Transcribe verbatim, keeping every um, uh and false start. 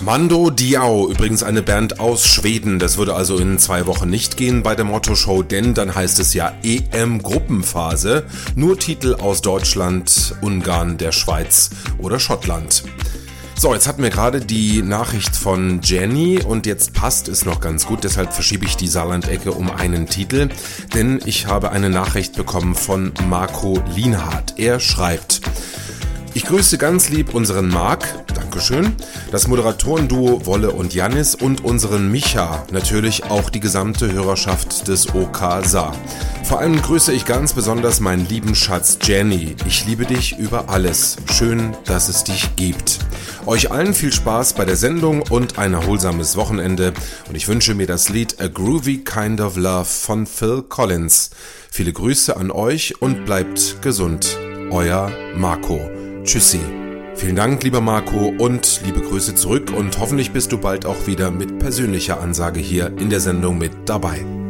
Mando Diao, übrigens eine Band aus Schweden. Das würde also in zwei Wochen nicht gehen bei der Motto-Show, denn dann heißt es ja E M-Gruppenphase. Nur Titel aus Deutschland, Ungarn, der Schweiz oder Schottland. So, jetzt hatten wir gerade die Nachricht von Jenny und jetzt passt es noch ganz gut, deshalb verschiebe ich die Saarland-Ecke um einen Titel, denn ich habe eine Nachricht bekommen von Marco Lienhardt. Er schreibt: Ich grüße ganz lieb unseren Marc, Dankeschön, das Moderatorenduo Wolle und Jannis und unseren Micha, natürlich auch die gesamte Hörerschaft des O K Saar. Vor allem grüße ich ganz besonders meinen lieben Schatz Jenny. Ich liebe dich über alles. Schön, dass es dich gibt. Euch allen viel Spaß bei der Sendung und ein erholsames Wochenende und ich wünsche mir das Lied A Groovy Kind of Love von Phil Collins. Viele Grüße an euch und bleibt gesund. Euer Marco. Tschüssi. Vielen Dank, lieber Marco, und liebe Grüße zurück und hoffentlich bist du bald auch wieder mit persönlicher Ansage hier in der Sendung mit dabei.